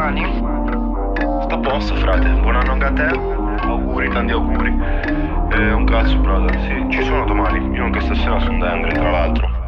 domani? Sta a posto, frate. Buon anno anche a te. Auguri, tanti auguri. Un cazzo, brother. Sì, ci sono domani. Io anche stasera sono da Andre, tra l'altro.